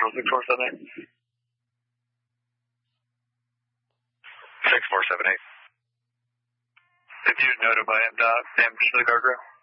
Total 6478. 6478. If you noted by MDOT, damage to the guardrail.